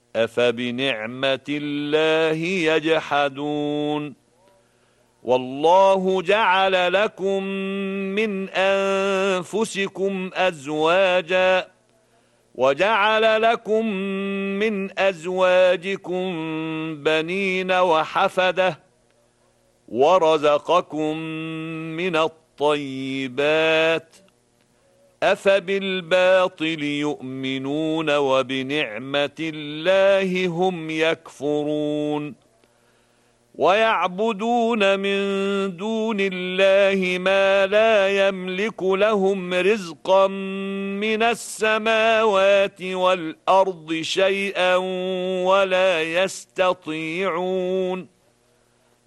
أفبنعمة الله يجحدون والله جعل لكم من أنفسكم أزواجا وجعل لكم من أزواجكم بنين وحفدة ورزقكم من الطيبات أفبالباطل يؤمنون وبنعمة الله هم يكفرون ويعبدون من دون الله ما لا يملك لهم رزقا من السماوات والأرض شيئا ولا يستطيعون